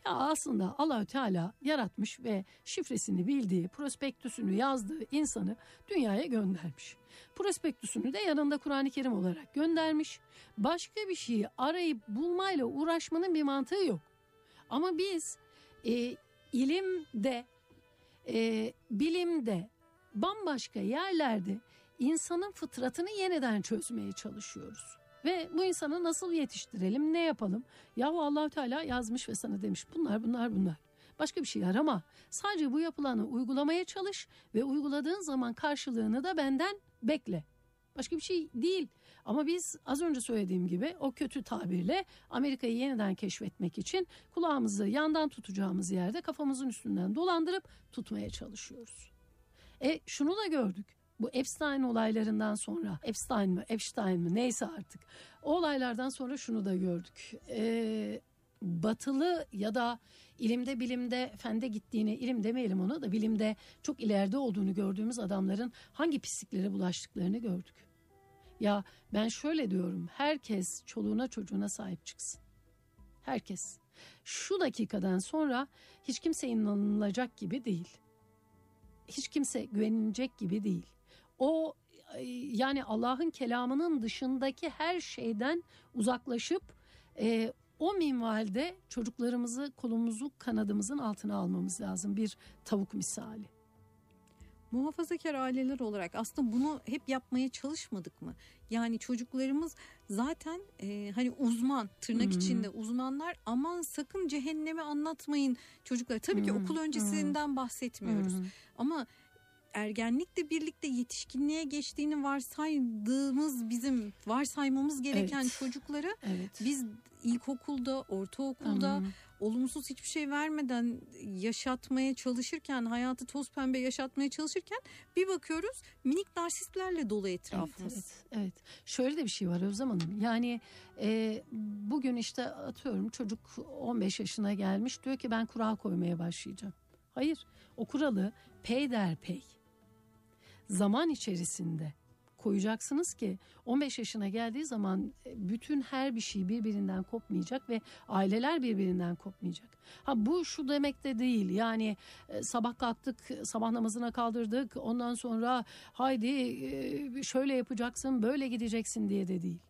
Ya aslında Allahü Teala yaratmış ve şifresini bildiği, prospektüsünü yazdığı insanı dünyaya göndermiş. Prospektüsünü de yanında Kur'an-ı Kerim olarak göndermiş. Başka bir şeyi arayıp bulmayla uğraşmanın bir mantığı yok. Ama biz ilimde, bilimde, bambaşka yerlerde insanın fıtratını yeniden çözmeye çalışıyoruz. Ve bu insanı nasıl yetiştirelim, ne yapalım? Yahu Allahü Teala yazmış ve sana demiş bunlar. Başka bir şey arama. Sadece bu yapılanı uygulamaya çalış ve uyguladığın zaman karşılığını da benden bekle. Başka bir şey değil. Ama biz az önce söylediğim gibi o kötü tabirle Amerika'yı yeniden keşfetmek için kulağımızı yandan tutacağımız yerde kafamızın üstünden dolandırıp tutmaya çalışıyoruz. Şunu da gördük. Bu Epstein olaylarından sonra, Epstein mi neyse artık, o olaylardan sonra şunu da gördük. Batılı ya da ilimde, bilimde, fende gittiğini, ilim demeyelim ona da, bilimde çok ileride olduğunu gördüğümüz adamların hangi pisliklere bulaştıklarını gördük. Ya ben şöyle diyorum, herkes çoluğuna çocuğuna sahip çıksın. Herkes. Şu dakikadan sonra hiç kimse inanılacak gibi değil. Hiç kimse güvenilecek gibi değil. O yani Allah'ın kelamının dışındaki her şeyden uzaklaşıp o minvalde çocuklarımızı kolumuzu kanadımızın altına almamız lazım. Bir tavuk misali. Muhafazakar aileler olarak aslında bunu hep yapmaya çalışmadık mı? Yani çocuklarımız zaten hani uzman, tırnak içinde uzmanlar, aman sakın cehennemi anlatmayın çocuklar. Tabii ki okul öncesinden bahsetmiyoruz. Ama ergenlikle birlikte yetişkinliğe geçtiğini bizim varsaymamız gereken çocukları biz ilkokulda, ortaokulda olumsuz hiçbir şey vermeden yaşatmaya çalışırken, hayatı toz pembe yaşatmaya çalışırken bir bakıyoruz minik narsistlerle dolu etrafımız. Evet. Şöyle de bir şey var Özlem Hanım. Yani bugün işte atıyorum çocuk 15 yaşına gelmiş, diyor ki ben kura koymaya başlayacağım. Hayır, o kuralı peyderpey zaman içerisinde koyacaksınız ki 15 yaşına geldiği zaman bütün her bir şey birbirinden kopmayacak ve aileler birbirinden kopmayacak. Bu şu demek de değil, yani sabah kalktık, sabah namazına kaldırdık, ondan sonra haydi şöyle yapacaksın, böyle gideceksin diye de değil.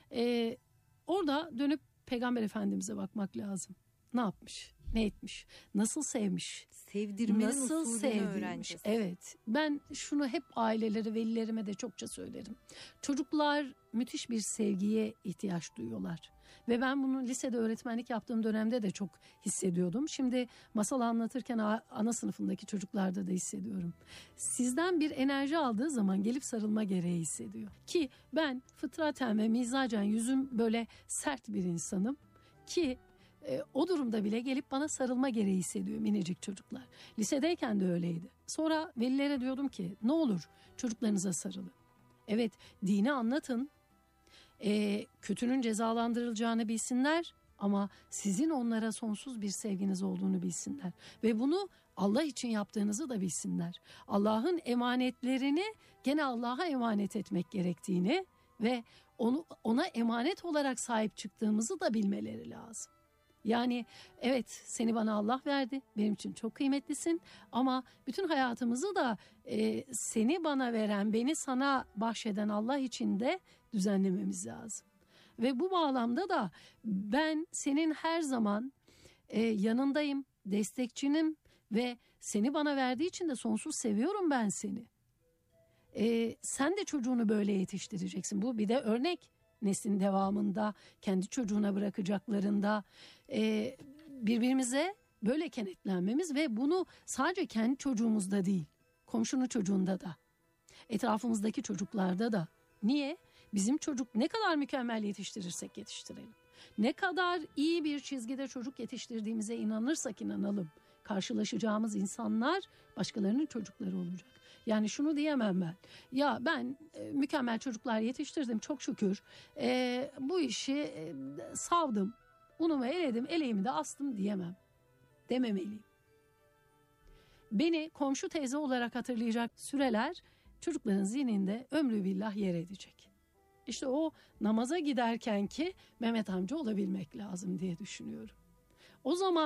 Orada dönüp Peygamber Efendimiz'e bakmak lazım. Ne yapmış? Ne etmiş? Nasıl sevmiş? Sevdirmenin usulünü öğreneceğiz. Evet. Ben şunu hep ailelere, velilerime de çokça söylerim. Çocuklar müthiş bir sevgiye ihtiyaç duyuyorlar. Ve ben bunu lisede öğretmenlik yaptığım dönemde de çok hissediyordum. Şimdi masal anlatırken ana sınıfındaki çocuklarda da hissediyorum. Sizden bir enerji aldığı zaman gelip sarılma gereği hissediyor. Ki ben fıtraten ve mizacen yüzüm böyle sert bir insanım ki o durumda bile gelip bana sarılma gereği hissediyor minicik çocuklar. Lisedeyken de öyleydi. Sonra velilere diyordum ki ne olur çocuklarınıza sarılın. Evet, dini anlatın. Kötünün cezalandırılacağını bilsinler ama sizin onlara sonsuz bir sevginiz olduğunu bilsinler. Ve bunu Allah için yaptığınızı da bilsinler. Allah'ın emanetlerini gene Allah'a emanet etmek gerektiğini ve ona emanet olarak sahip çıktığımızı da bilmeleri lazım. Yani evet, seni bana Allah verdi, benim için çok kıymetlisin ama bütün hayatımızı da seni bana veren, beni sana bahşeden Allah için de düzenlememiz lazım. Ve bu bağlamda da ben senin her zaman yanındayım, destekçinim ve seni bana verdiği için de sonsuz seviyorum ben seni. Sen de çocuğunu böyle yetiştireceksin. Bu bir de örnek. Neslin devamında, kendi çocuğuna bırakacaklarında birbirimize böyle kenetlenmemiz ve bunu sadece kendi çocuğumuzda değil, komşunun çocuğunda da, etrafımızdaki çocuklarda da. Niye? Bizim çocuk ne kadar mükemmel yetiştirirsek yetiştirelim, ne kadar iyi bir çizgide çocuk yetiştirdiğimize inanırsak inanalım, karşılaşacağımız insanlar başkalarının çocukları olacak. Yani şunu diyemem ben. Ya ben mükemmel çocuklar yetiştirdim çok şükür. Bu işi savdım. Unumu eledim, eleğimi de astım diyemem. Dememeliyim. Beni komşu teyze olarak hatırlayacak süreler çocukların zihninde ömrü billah yer edecek. İşte o namaza giderken ki Mehmet amca olabilmek lazım diye düşünüyorum. O zaman